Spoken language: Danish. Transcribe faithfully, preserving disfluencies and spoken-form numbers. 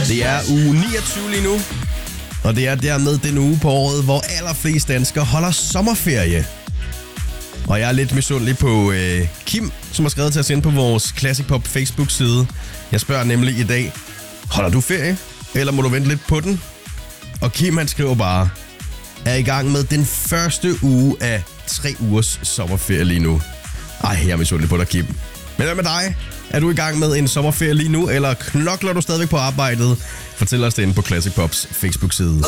Det er uge niogtyve lige nu, og det er dermed den uge på året, hvor allerflest danskere holder sommerferie. Og jeg er lidt misundelig på øh, Kim, som har skrevet til os ind på vores Classic Pop Facebook-side. Jeg spørger nemlig i dag, holder du ferie, eller må du vente lidt på den? Og Kim, han skriver bare, er i gang med den første uge af tre ugers sommerferie lige nu. Ej, jeg er misundelig på dig, Kim. Men hvad med dig? Er du i gang med en sommerferie lige nu, eller knokler du stadigvæk på arbejdet? Fortæl os det inde på Classic Pops Facebook-side.